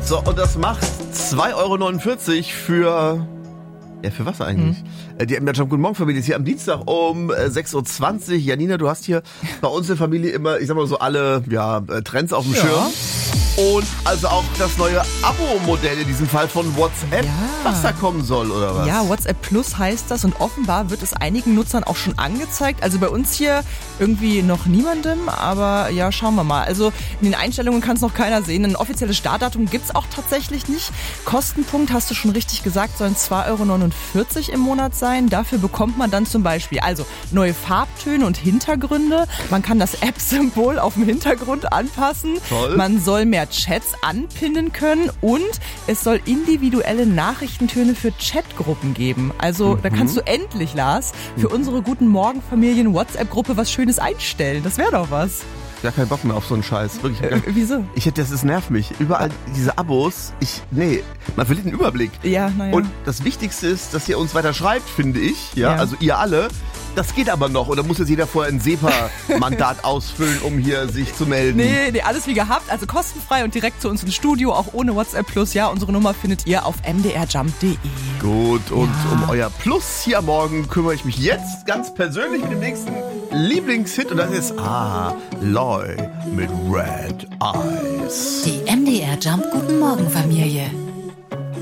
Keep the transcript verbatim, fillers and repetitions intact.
So, und das macht zwei Euro neunundvierzig für... Ja, für was eigentlich? Hm. Die M D R Jump Guten Morgen Familie ist hier am Dienstag um sechs Uhr zwanzig. Janina, du hast hier bei uns in der Familie immer, ich sag mal so, alle ja, Trends auf dem Ja. Schirm. Und also auch das neue Abo-Modell in diesem Fall von WhatsApp, Ja. was da kommen soll, oder was? Ja, WhatsApp Plus heißt das und offenbar wird es einigen Nutzern auch schon angezeigt. Also bei uns hier irgendwie noch niemandem, aber ja, schauen wir mal. Also in den Einstellungen kann es noch keiner sehen. Ein offizielles Startdatum gibt's auch tatsächlich nicht. Kostenpunkt, hast du schon richtig gesagt, sollen zwei Euro neunundvierzig im Monat sein. Dafür bekommt man dann zum Beispiel also neue Farbtöne und Hintergründe. Man kann das App-Symbol auf dem Hintergrund anpassen. Toll. Man soll mehr Chats anpinnen können und es soll individuelle Nachrichtentöne für Chatgruppen geben. Also Mhm. da kannst du endlich, Lars, für unsere Guten Morgen Familien WhatsApp-Gruppe was Schönes einstellen. Das wäre doch was. Ja, keinen Bock mehr auf so einen Scheiß. Wirklich. Äh, wieso? Ich hätte, das ist nervt mich. Überall diese Abos. Ich, nee, man verliert den Überblick. Ja, naja. Und das Wichtigste ist, dass ihr uns weiter schreibt, finde ich. Ja, Ja. also ihr alle. Das geht aber noch. Oder muss jetzt jeder vorher ein SEPA-Mandat ausfüllen, um hier sich zu melden? Nee, nee, alles wie gehabt. Also kostenfrei und direkt zu uns ins Studio, auch ohne WhatsApp Plus. Ja, unsere Nummer findet ihr auf m d r jump punkt d e. Gut, und Ja. um euer Plus hier am Morgen kümmere ich mich jetzt ganz persönlich mit dem nächsten Lieblingshit. Und das ist, ah, Loy mit Red Eyes. Die M D R Jump Guten Morgen Familie.